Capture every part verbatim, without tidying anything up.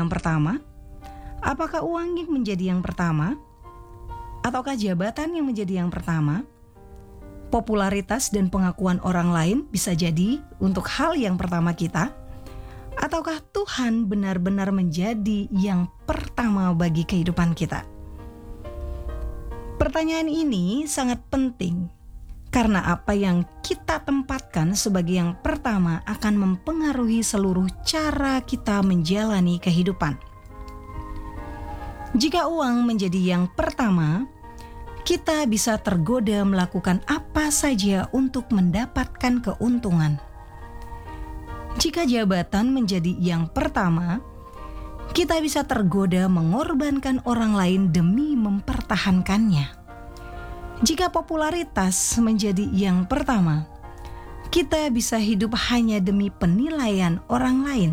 yang pertama? Apakah uang yang menjadi yang pertama? Ataukah jabatan yang menjadi yang pertama? Popularitas dan pengakuan orang lain bisa jadi untuk hal yang pertama kita? Ataukah Tuhan benar-benar menjadi yang pertama bagi kehidupan kita? Pertanyaan ini sangat penting karena apa yang kita tempatkan sebagai yang pertama akan mempengaruhi seluruh cara kita menjalani kehidupan. Jika uang menjadi yang pertama, kita bisa tergoda melakukan apa saja untuk mendapatkan keuntungan. Jika jabatan menjadi yang pertama, kita bisa tergoda mengorbankan orang lain demi mempertahankannya. Jika popularitas menjadi yang pertama, kita bisa hidup hanya demi penilaian orang lain.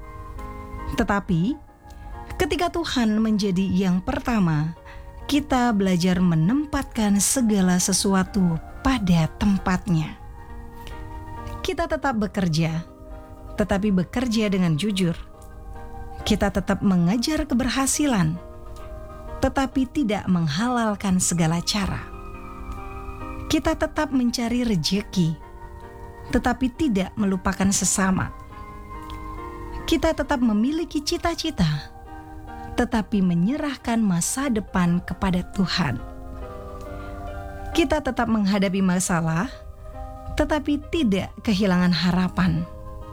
Tetapi, ketika Tuhan menjadi yang pertama, kita belajar menempatkan segala sesuatu pada tempatnya. Kita tetap bekerja, tetapi bekerja dengan jujur. Kita tetap mengejar keberhasilan, tetapi tidak menghalalkan segala cara. Kita tetap mencari rejeki, tetapi tidak melupakan sesama. Kita tetap memiliki cita-cita, tetapi menyerahkan masa depan kepada Tuhan. Kita tetap menghadapi masalah, tetapi tidak kehilangan harapan.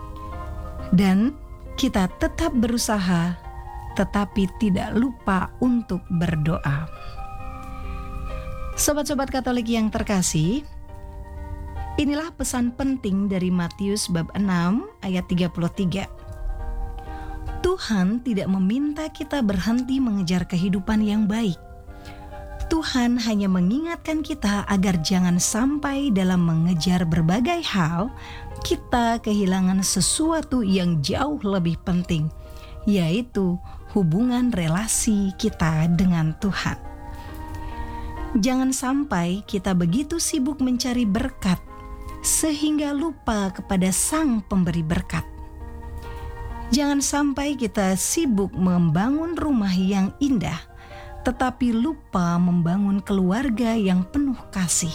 Dan kita tetap berusaha, tetapi tidak lupa untuk berdoa. Sobat-sobat Katolik yang terkasih, inilah pesan penting dari Matius bab enam ayat tiga puluh tiga. Tuhan tidak meminta kita berhenti mengejar kehidupan yang baik. Tuhan hanya mengingatkan kita agar jangan sampai dalam mengejar berbagai hal, kita kehilangan sesuatu yang jauh lebih penting, yaitu hubungan relasi kita dengan Tuhan. Jangan sampai kita begitu sibuk mencari berkat, sehingga lupa kepada Sang Pemberi berkat. Jangan sampai kita sibuk membangun rumah yang indah, tetapi lupa membangun keluarga yang penuh kasih.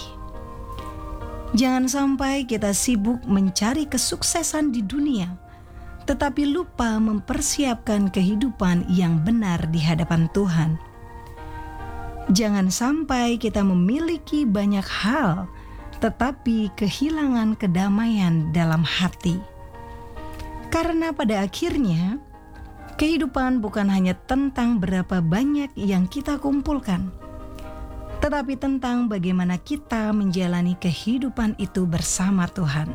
Jangan sampai kita sibuk mencari kesuksesan di dunia, tetapi lupa mempersiapkan kehidupan yang benar di hadapan Tuhan. Jangan sampai kita memiliki banyak hal, tetapi kehilangan kedamaian dalam hati. Karena pada akhirnya, kehidupan bukan hanya tentang berapa banyak yang kita kumpulkan, tetapi tentang bagaimana kita menjalani kehidupan itu bersama Tuhan.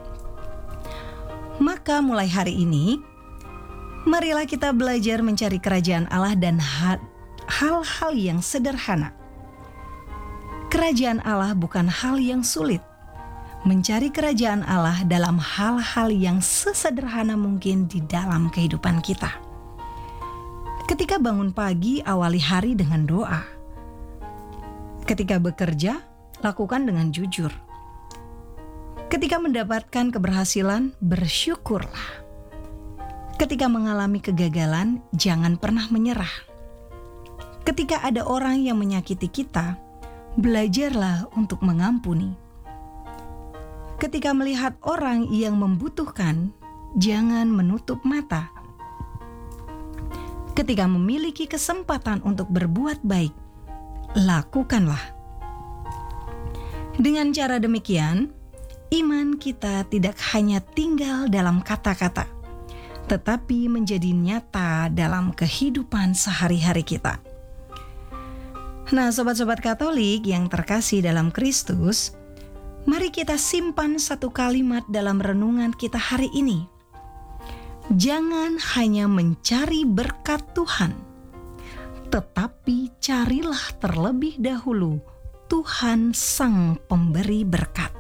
Maka mulai hari ini, marilah kita belajar mencari kerajaan Allah dan hal-hal yang sederhana. Kerajaan Allah bukan hal yang sulit. Mencari kerajaan Allah dalam hal-hal yang sesederhana mungkin di dalam kehidupan kita. Ketika bangun pagi, awali hari dengan doa. Ketika bekerja, lakukan dengan jujur. Ketika mendapatkan keberhasilan, bersyukurlah. Ketika mengalami kegagalan, jangan pernah menyerah. Ketika ada orang yang menyakiti kita, belajarlah untuk mengampuni. Ketika melihat orang yang membutuhkan, jangan menutup mata. Ketika memiliki kesempatan untuk berbuat baik, lakukanlah. Dengan cara demikian, iman kita tidak hanya tinggal dalam kata-kata, tetapi menjadi nyata dalam kehidupan sehari-hari kita. Nah, sobat-sobat Katolik yang terkasih dalam Kristus, mari kita simpan satu kalimat dalam renungan kita hari ini. Jangan hanya mencari berkat Tuhan, tetapi carilah terlebih dahulu Tuhan Sang Pemberi berkat.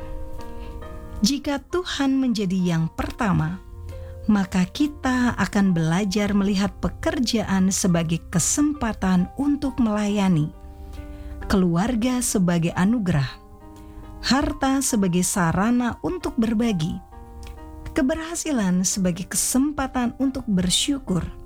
Jika Tuhan menjadi yang pertama, maka kita akan belajar melihat pekerjaan sebagai kesempatan untuk melayani, keluarga sebagai anugerah, harta sebagai sarana untuk berbagi, keberhasilan sebagai kesempatan untuk bersyukur,